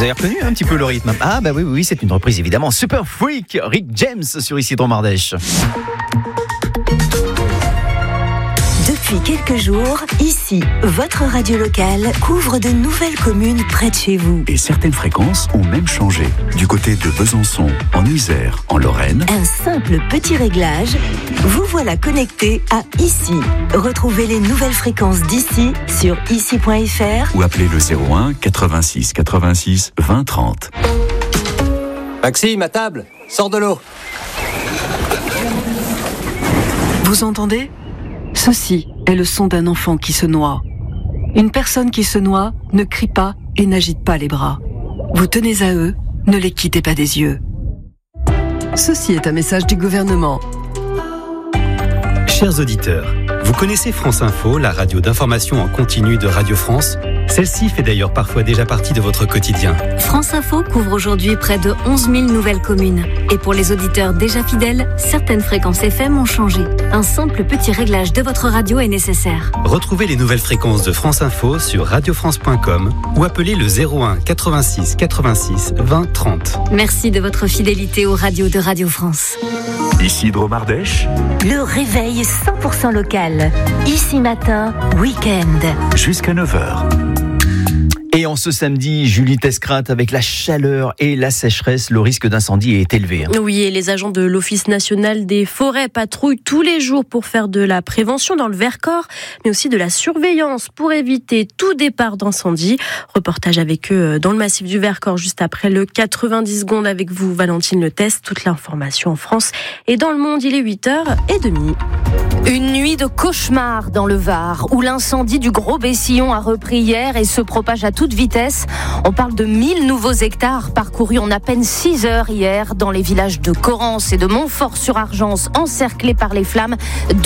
avez reconnu un petit peu le rythme. Ah bah oui, c'est une reprise évidemment. Super Freak, Rick James sur Ici Dromardèche. Depuis quelques jours, ici, votre radio locale couvre de nouvelles communes près de chez vous. Et certaines fréquences ont même changé. Du côté de Besançon, en Isère, en Lorraine. Un simple petit réglage, vous voilà connecté à Ici. Retrouvez les nouvelles fréquences d'ici sur ici.fr ou appelez le 01 86 86 20 30. Maxime, à table, sors de l'eau. Vous entendez ? Ceci est le son d'un enfant qui se noie. Une personne qui se noie ne crie pas et n'agite pas les bras. Vous tenez à eux, ne les quittez pas des yeux. Ceci est un message du gouvernement. Chers auditeurs, vous connaissez France Info, la radio d'information en continu de Radio France ? Celle-ci fait d'ailleurs parfois déjà partie de votre quotidien. France Info couvre aujourd'hui près de 11 000 nouvelles communes. Et pour les auditeurs déjà fidèles, certaines fréquences FM ont changé. Un simple petit réglage de votre radio est nécessaire. Retrouvez les nouvelles fréquences de France Info sur radiofrance.com ou appelez le 01 86 86 20 30. Merci de votre fidélité aux radios de Radio France. Ici Dromardèche. Le réveil 100% local. Ici matin, week-end. Jusqu'à 9h. Et en ce samedi, Julie Tescrat, avec la chaleur et la sécheresse, le risque d'incendie est élevé. Oui, et les agents de l'Office national des forêts patrouillent tous les jours pour faire de la prévention dans le Vercors, mais aussi de la surveillance pour éviter tout départ d'incendie. Reportage avec eux dans le massif du Vercors, juste après le 90 secondes avec vous, Valentine Le Test. Toute l'information en France et dans le monde, il est 8h30. Une nuit de cauchemar dans le Var, où l'incendie du Gros Bessillon a repris hier et se propage à toute vitesse. On parle de 1000 nouveaux hectares parcourus en à peine 6 heures hier dans les villages de Corrence et de Montfort-sur-Argence, encerclés par les flammes.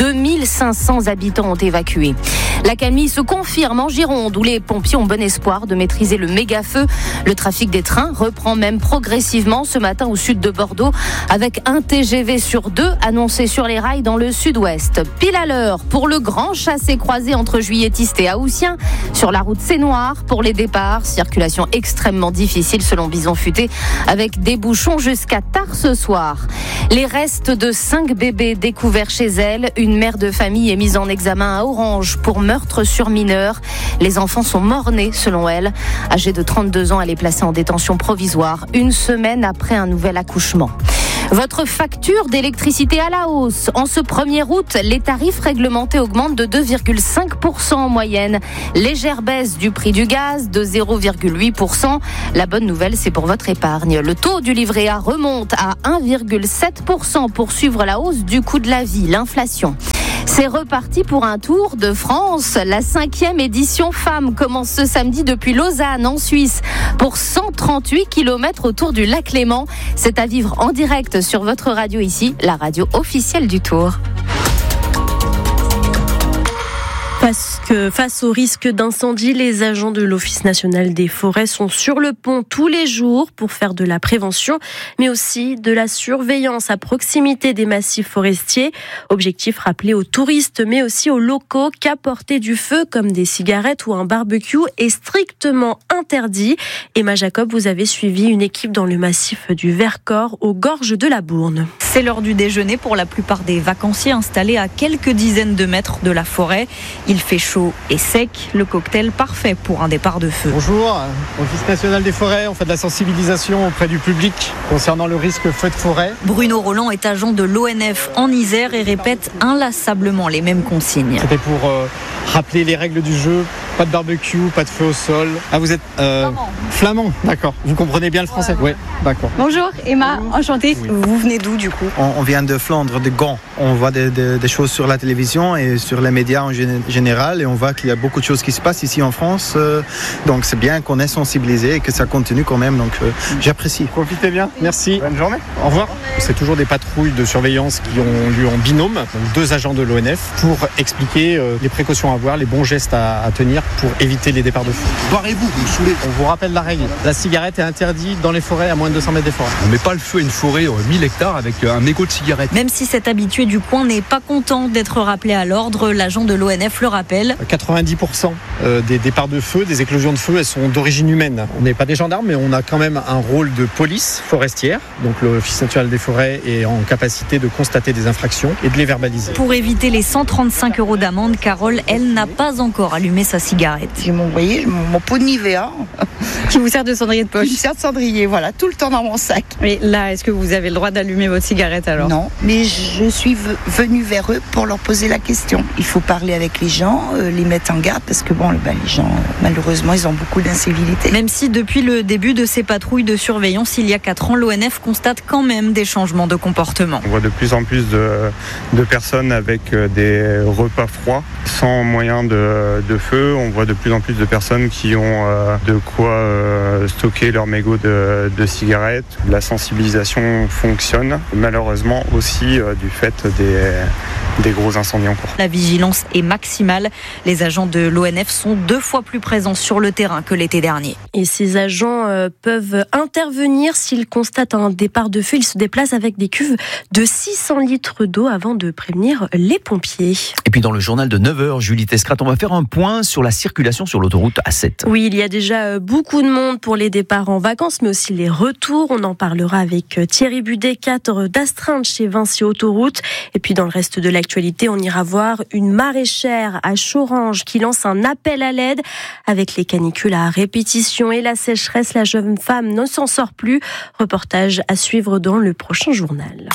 2500 habitants ont évacué. L'accalmie se confirme en Gironde, où les pompiers ont bon espoir de maîtriser le méga-feu. Le trafic des trains reprend même progressivement ce matin au sud de Bordeaux, avec un TGV sur 2 annoncé sur les rails dans le sud-ouest. Pile à l'heure pour le grand chassé-croisé entre Juilletistes et Haussien sur la route Sénoir pour les départs. Circulation extrêmement difficile selon Bison Futé, avec des bouchons jusqu'à tard ce soir. Les restes de 5 bébés découverts chez elle. Une mère de famille est mise en examen à Orange pour meurtre sur mineur. Les enfants sont morts-nés selon elle. Âgée de 32 ans, elle est placée en détention provisoire une semaine après un nouvel accouchement. Votre facture d'électricité à la hausse. En ce 1er août, les tarifs réglementés augmentent de 2,5% en moyenne. Légère baisse du prix du gaz de 0,8%. La bonne nouvelle, c'est pour votre épargne. Le taux du livret A remonte à 1,7% pour suivre la hausse du coût de la vie, l'inflation. C'est reparti pour un tour de France. La 5e édition Femmes commence ce samedi depuis Lausanne, en Suisse, pour 138 km autour du lac Léman. C'est à vivre en direct sur votre radio ici, la radio officielle du Tour. Parce que face au risque d'incendie, les agents de l'Office national des forêts sont sur le pont tous les jours pour faire de la prévention, mais aussi de la surveillance à proximité des massifs forestiers. Objectif rappelé aux touristes, mais aussi aux locaux qu'apporter du feu comme des cigarettes ou un barbecue est strictement interdit. Emma Jacob, vous avez suivi une équipe dans le massif du Vercors, aux gorges de la Bourne. C'est l'heure du déjeuner pour la plupart des vacanciers installés à quelques dizaines de mètres de la forêt. Il fait chaud et sec, le cocktail parfait pour un départ de feu. Bonjour, Office national des forêts, on fait de la sensibilisation auprès du public concernant le risque feu de forêt. Bruno Roland est agent de l'ONF en Isère et répète inlassablement les mêmes consignes. C'était pour rappeler les règles du jeu, pas de barbecue, pas de feu au sol. Ah, vous êtes flamand, d'accord. Vous comprenez bien le français ? Oui, d'accord. Bonjour, Emma, enchantée. Oui. Vous venez d'où du coup ? On vient de Flandre, de Gand. On voit des choses sur la télévision et sur les médias en général et on voit qu'il y a beaucoup de choses qui se passent ici en France. Donc c'est bien qu'on est sensibilisé et que ça continue quand même. Donc j'apprécie. Profitez bien, merci. Bonne journée. Au revoir. C'est toujours des patrouilles de surveillance qui ont lieu en binôme, donc 2 agents de l'ONF, pour expliquer les précautions à avoir, les bons gestes à tenir pour éviter les départs de feu. Barrez-vous, vous me saoulez. On vous rappelle la règle. La cigarette est interdite dans les forêts à moins de 200 mètres des forêts. On ne met pas le feu à une forêt 1000 hectares avec un mégot de cigarette. Même si cet habitué du coin n'est pas content d'être rappelé à l'ordre, l'agent de l'ONF le rappelle rappelle. 90% des départs de feu, des éclosions de feu, elles sont d'origine humaine. On n'est pas des gendarmes, mais on a quand même un rôle de police forestière. Donc l'Office national des forêts est en capacité de constater des infractions et de les verbaliser. Pour éviter les 135 € d'amende, Carole, elle n'a pas encore allumé sa cigarette. J'ai mon pot de Nivea. Qui vous sert de cendrier de poche? Qui me sert de cendrier, voilà, tout le temps dans mon sac. Mais là, est-ce que vous avez le droit d'allumer votre cigarette alors? Non, mais je suis venue vers eux pour leur poser la question. Il faut parler avec les gens, les mettre en garde, parce que les gens, malheureusement, ils ont beaucoup d'incivilité. Même si depuis le début de ces patrouilles de surveillance, il y a 4 ans, l'ONF constate quand même des changements de comportement. On voit de plus en plus de personnes avec des repas froids, sans moyen de feu. On voit de plus en plus de personnes qui ont de quoi stocker leurs mégots de cigarettes. La sensibilisation fonctionne, malheureusement aussi du fait des gros incendies en cours. La vigilance est maximale. Les agents de l'ONF sont 2 fois plus présents sur le terrain que l'été dernier. Et ces agents peuvent intervenir s'ils constatent un départ de feu. Ils se déplacent avec des cuves de 600 litres d'eau avant de prévenir les pompiers. Et puis dans le journal de 9h, Julie Tescrat, on va faire un point sur la circulation sur l'autoroute A7. Oui, il y a déjà beaucoup de monde pour les départs en vacances, mais aussi les retours. On en parlera avec Thierry Budet, 4 d'astreinte chez Vinci Autoroute. Et puis dans le reste de l'actualité, on ira voir une maraîchère à Chorange qui lance un appel à l'aide. Avec les canicules à répétition et la sécheresse, la jeune femme ne s'en sort plus. Reportage à suivre dans le prochain journal.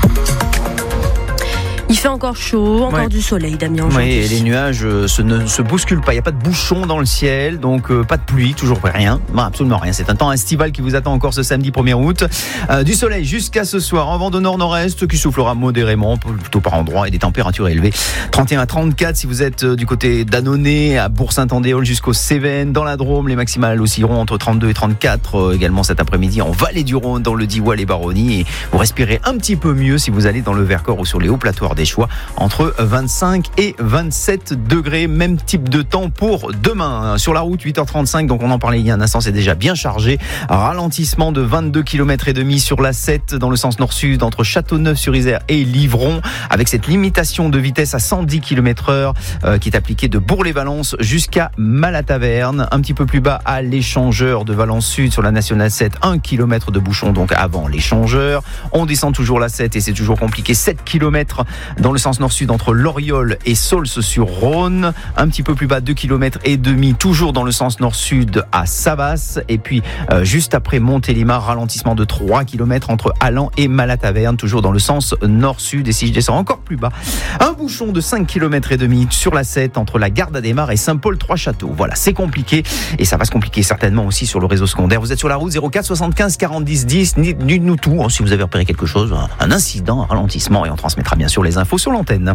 Il fait encore chaud, encore du soleil, Damien. Oui, et les nuages ne se bousculent pas. Il n'y a pas de bouchons dans le ciel, donc pas de pluie, toujours rien. Non, absolument rien. C'est un temps estival qui vous attend encore ce samedi 1er août. Du soleil jusqu'à ce soir. Un vent de nord-nord-est qui soufflera modérément, plutôt par endroits, et des températures élevées. 31 à 34 si vous êtes du côté d'Annonay, à Bourg-Saint-Andéol jusqu'aux Cévennes. Dans la Drôme, les maximales oscilleront entre 32 et 34. Également cet après-midi en Vallée du Rhône, dans le Diois, les Baronnies. Et vous respirez un petit peu mieux si vous allez dans le Vercors ou sur les hauts plateaux des choix, entre 25 et 27 degrés. Même type de temps pour demain. Sur la route, 8h35, donc on en parlait il y a un instant, c'est déjà bien chargé. Ralentissement de 22 km et demi sur la 7 dans le sens nord-sud entre Châteauneuf-sur-Isère et Livron, avec cette limitation de vitesse à 110 km/h qui est appliquée de Bourg-les-Valences jusqu'à Malataverne. Un petit peu plus bas à l'échangeur de Valence Sud sur la nationale 7, 1 km de bouchon donc avant l'échangeur. On descend toujours la 7 et c'est toujours compliqué, 7 km dans le sens nord-sud entre Loriol et Saulce-sur-Rhône. Un petit peu plus bas, 2 km et demi, toujours dans le sens nord-sud à Savas. Et puis, juste après Montélimar, ralentissement de 3 km entre Allan et Malataverne, toujours dans le sens nord-sud. Et si je descends encore plus bas, un bouchon de 5 km et demi sur la 7 entre la gare d'Adhémar et Saint-Paul-Trois-Châteaux. Voilà, c'est compliqué. Et ça va se compliquer certainement aussi sur le réseau secondaire. Vous êtes sur la route 04 75 40 10 10. Dites-nous tout, si vous avez repéré quelque chose, un incident, un ralentissement, et on transmettra bien sûr les infos sur l'antenne.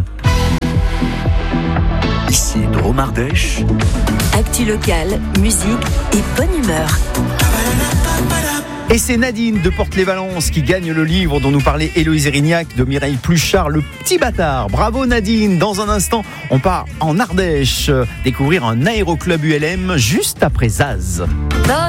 Ici Drôme Ardèche. Actu locale, musique et bonne humeur. Et c'est Nadine de Porte-les-Valences qui gagne le livre dont nous parlait Héloïse Erignac de Mireille Pluchart, Le Petit Bâtard. Bravo Nadine. Dans un instant, on part en Ardèche découvrir un aéroclub ULM juste après Zaz.